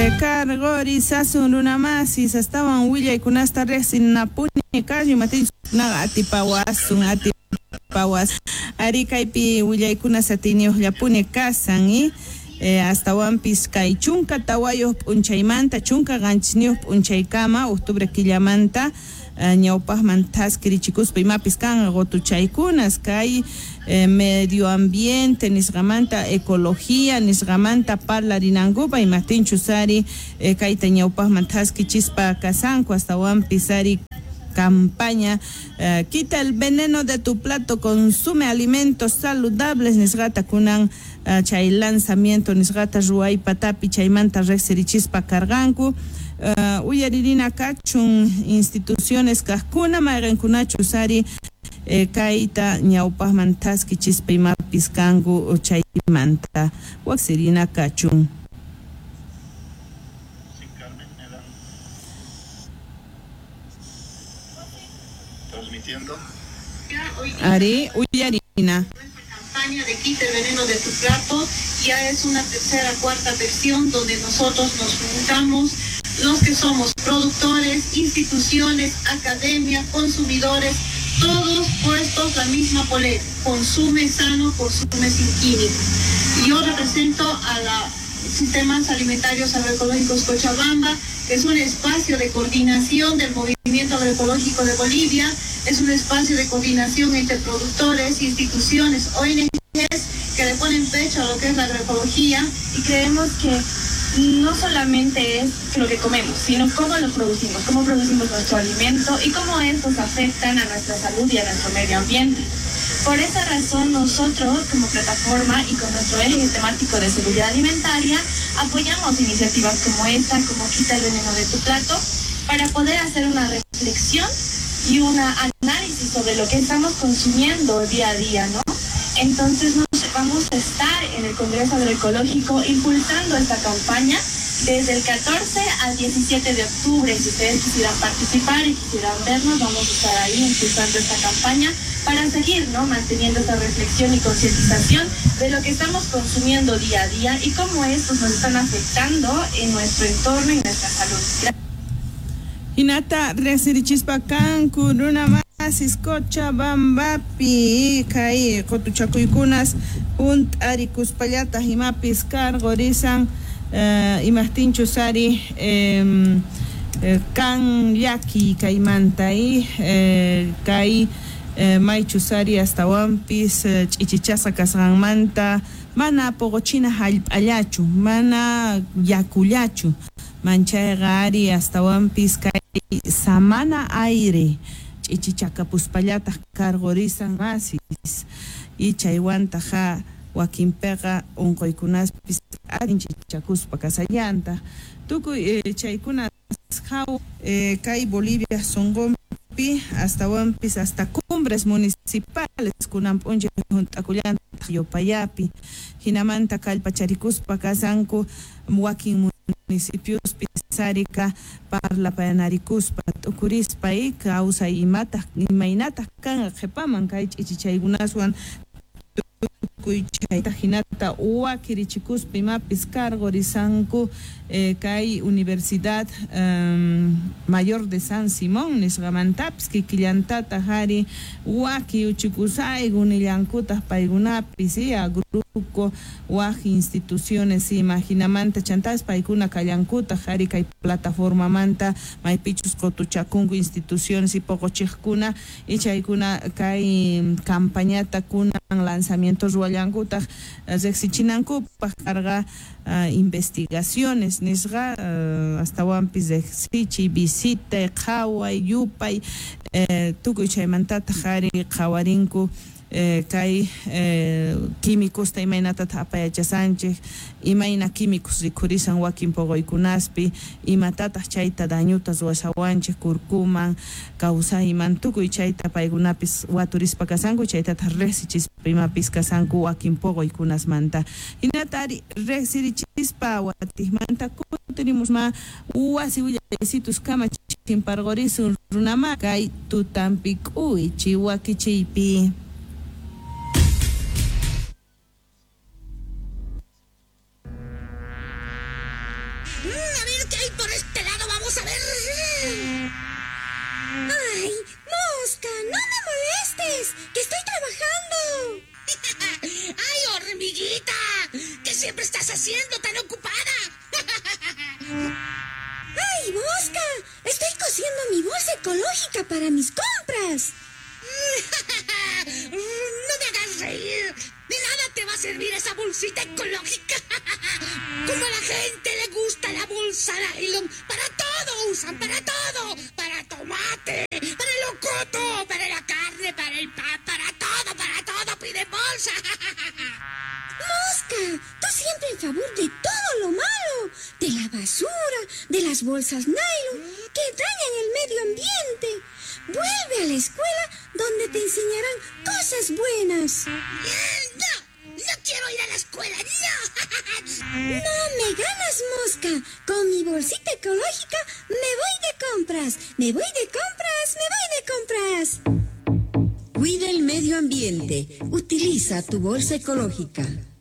Cargori sasun runamasis estaban Willa y kunasta resin napuni kaji matin na atipawas arikaipi Willa y kunasatini yapune kasan y hasta wampis kai chunka tawayo punchaymanta chunka ganchniyo punchaykama octubre killamanta ñawpajman taskirichikuspa imapis kan gotuchaykunas kay medio ambiente nisqamanta ecología nisqamanta parlarinankupa imatinchu sari kayta ñawpajman taskichispa kasanku hasta wampis campaña quita el veneno de tu plato, consume alimentos saludables nisqata kunan chay lanzamiento nisqata ruay patapi chaymanta reqsirichispa karganku uyaririna kachun instituciones kahkuna mayqankunachu sari kaita ñawpajman taskichispa imapis kanku chaymanta waksirina kachun. Transmitiendo. Ari uyarina. Campaña de quita el veneno de tu plato ya es una tercera, cuarta versión donde nosotros nos juntamos los que somos productores, instituciones, academia, consumidores, todos puestos la misma polera. Consume sano, consume sin químicos. Yo represento a la Sistemas Alimentarios Agroecológicos Cochabamba, que es un espacio de coordinación del movimiento agroecológico de Bolivia, es un espacio de coordinación entre productores, instituciones, ONGs que le ponen pecho a lo que es la agroecología, y creemos que no solamente es lo que comemos, sino cómo lo producimos, cómo producimos nuestro alimento y cómo estos afectan a nuestra salud y a nuestro medio ambiente. Por esa razón, nosotros como plataforma y con nuestro eje temático de seguridad alimentaria apoyamos iniciativas como esta, como Quita el veneno de tu plato, para poder hacer una reflexión y un análisis sobre lo que estamos consumiendo día a día, ¿no? Entonces vamos a estar en el Congreso Agroecológico impulsando esta campaña desde el 14 al 17 de octubre. Si ustedes quisieran participar y quisieran vernos, vamos a estar ahí impulsando esta campaña para seguir, ¿no?, manteniendo esta reflexión y concientización de lo que estamos consumiendo día a día y cómo estos nos están afectando en nuestro entorno y nuestra salud. Hinata resirichispa kanku runamasis Cochabambapi kai qotuchakuykunas arikuspallataj imapis karqorisan imajtinchu sari kan yaki kaymanta kay maychu sari hasta wampis ch'ichichasa kasqanmanta mana pogochina hallp'allachu mana yakullachu manchayqa ari hasta wampis kay samana aire ch'ichichakapuspallataq karqorisan masis y chaywanta wakinpiqa unquykunaspis arin ch'ichichakuspa kasallanta tukuy chaykunas kay Bolivia sonqonpi hasta wampis hasta cumbres municipales kunan p'unchaq hunt'akullanta yopayapi hinamanta kallpacharikuspa kasanku wakin municipios pisarika parlapanarikuspa tukurispa kawsay imaynataq kan qhipaman kay ch'ichichaykunaswan chayta hinata wakirichikuspa imapis karqorisanku kay Universidad Mayor de San Simón nisqamantapis kikillantata hari waki uchikusaygu nillankutaq paykunapis agrupo waq instituciones imaginamanta chantas paykuna kallankutaq hari kay plataformamanta maypichus qotuchakunku instituciones ipoqochiqkuna y chaykuna kay campañata kunan lanzamientos ruwallankutaq reqsichinankupaq karqa investigaciones nisqa hasta wampis reqsichi visita qhaway yupay tukuy chaymantata hari qhawarinku kay químicos imaynatataq apayachasanchik imayna químicos rikhurisan wakin poqoykunaspi imatataq chayta dañuta ruwashawanchik kurkuman kawsayman tukuy chayta paykunapis waturispa kasanku chaytataq reqsichispa imapis kasanku wakin poqoykunasmanta hinatari reqsirichispa watijmanta kutirimusma wasi willasitus kama chimparqorisun runama kay tutampi k'uy chiwakichiypi. A ver qué hay por este lado, vamos a ver. ¡Ay, Mosca! ¡No me molestes! ¡Que estoy trabajando! ¡Ay, hormiguita! ¿Qué siempre estás haciendo tan ocupada? ¡Ay, Mosca! Estoy cosiendo mi bolsa ecológica para mis compras. No me hagas reír. De nada te va a servir esa bolsita ecológica. Como a la gente le gusta la bolsa nylon. Para todo usan, para todo. Para tomate, para el locoto, para la carne, para el pan, para todo piden bolsa. Mosca, tú siempre en favor de todo lo malo. De la basura, de las bolsas nylon, que dañan el medio ambiente. Vuelve a la escuela donde te enseñarán cosas buenas. No quiero ir a la escuela, no. No me ganas, Mosca. Con mi bolsita ecológica me voy de compras. Me voy de compras. Cuida el medio ambiente. Utiliza tu bolsa ecológica.